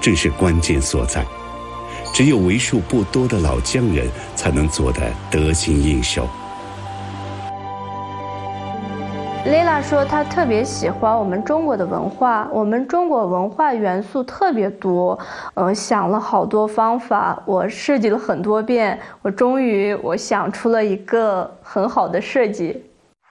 正是关键所在。只有为数不多的老匠人才能做得得心应手。 蕾拉说她特别喜欢我们中国的文化，我们中国文化元素特别多，想了好多方法，我设计了很多遍，终于想出了一个很好的设计。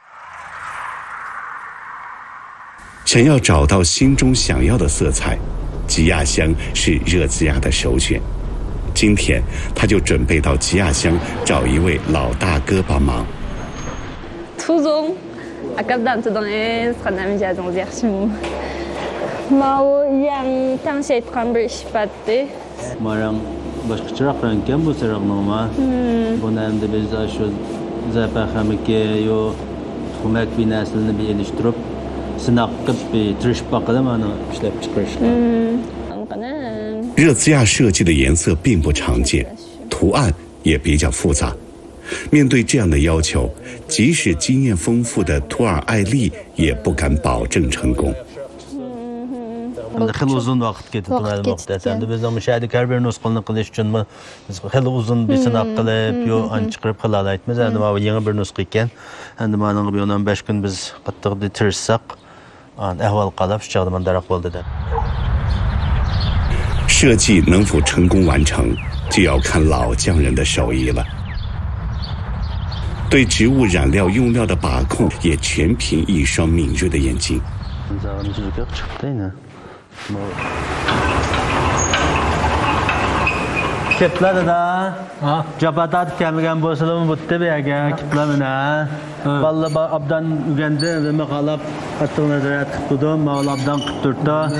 想要找到心中想要的色彩，吉亚香是热兹亚的首选。今天他就准备到吉亚香找一位老大哥帮忙。 투종 아깝다 투동에 사람이자 동작심 마오 양 당시에 컴브리시 받대 마랑 başkaçırak renken bu sırak normal bunu hem de biz de şu zapahamike yo humak bir neslini bir geliştirip sınakıp bir tırışıp bakalım onu işlep çıkarışlar。 热兹亚设计的颜色并不常见，图案也比较复杂。面对这样的要求，即使经验丰富的图尔艾丽也不敢保证成功。 Xeyli uzun vaqt ketdi muhtasan. Bizning müşahidik har bir nusxani qilish uchun xeyli uzun bir sinaq qilib, yo an chiqarib qila olmaymiz. Endi bu yangi bir nusxa ekan. Endi mana bu 15 kun biz qattiq tirishsaq, ahvol qalab shu chog'da mandaroq bo'ldi deb。 设计能否成功完成，就要看老匠人的手艺了。对植物染料用料的把控也全凭一双敏锐的眼睛。 Kepler da, Japatat kemigen boşluğum bitti bir ege keplemine. Vallahi abdan ügendi ve mekalap hattı nazaret tuttum, mağla abdan kıttırdı.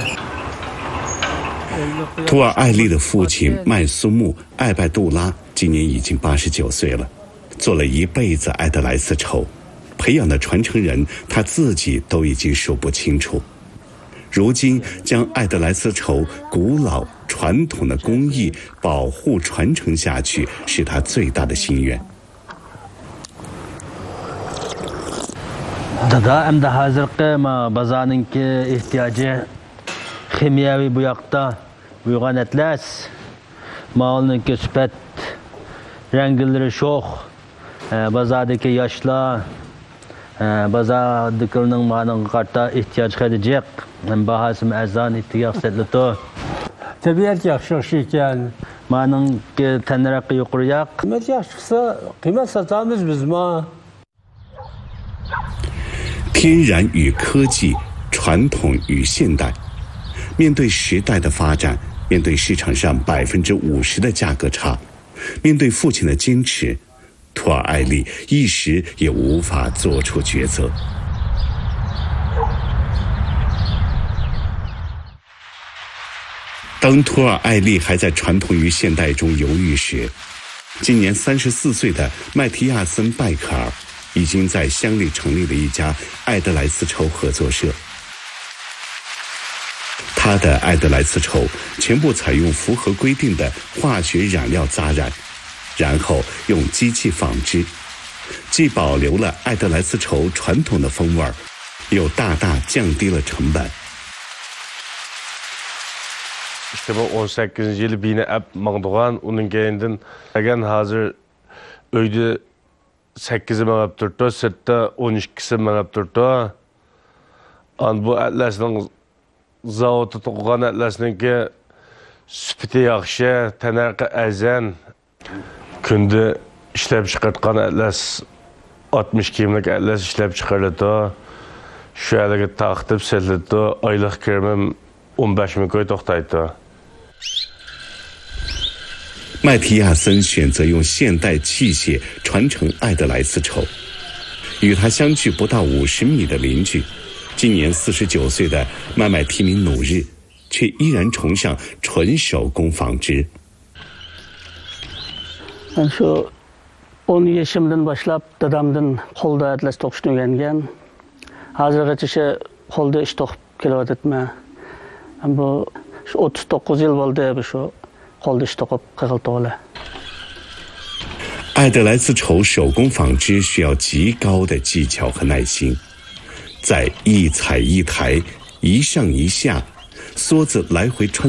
图尔艾丽的父亲麦苏木·艾拜杜拉今年已经89岁了，做了一辈子艾德莱斯绸，培养的传承人他自己都已经数不清楚。如今将艾德莱斯绸古老传统的工艺保护传承下去，是他最大的心愿。 Dada hem de hazırki bazanınki ihtiyacı kimyevi bu yakta uygan etles mağalınki süpet rengilleri şok bazadaki yaşla bazadikinin mağanın karta ihtiyaç edecek bahası mezan ihtiyaç edildi. Tabiat yaxşı şeyken mağanınki tenreki yukarıyak. Kıymet yaxşısa kıymet satamız biz ma. 天然与科技，传统与现代，面对时代的发展，面对市场上50%的价格差，面对父亲的坚持，图尔艾丽一时也无法做出抉择。当图尔艾丽还在传统与现代中犹豫时，今年34岁的麦提亚森·拜克尔已经在乡里成立了一家艾德莱斯绸合作社。他的艾德莱斯绸全部采用符合规定的化学染料扎染，然后用机器纺织，既保留了艾德莱斯绸传统的风味，又大大降低了成本。 İşte bu 18 yılı bine ep mağduğan, onun keyinden egen hazır öyde 8'i məğəb durdu, sırtda 12'si məğəb durdu. An bu ətləsinin zavodu toxuğan ətləsinin ki süpütü yaxşı, tənərqi əzən, kündə işləb çıxartqan ətləs 60 kimlik ətləs işləb çıxarıldı. Şu ələgi taxtıb səlildi, aylıq kirimim 15 min koy toxtaydı. 麦提亚森选择用现代器械传承艾德莱斯绸，与他相距不到50米的邻居，今年49岁的麦麦提明努日，却依然崇尚纯手工纺织。 Şu 10 yaşımdan başlap dadamdan қолda atlas toquşni öğrengen. Hazırgacha қолda ish toqib kelyapman. Bu 39 yıl oldu şu қолda ish toqib qilib 艾德莱斯绸手工纺织需要极高的技巧和耐心，在一踩一抬、一上一下，梭子来回穿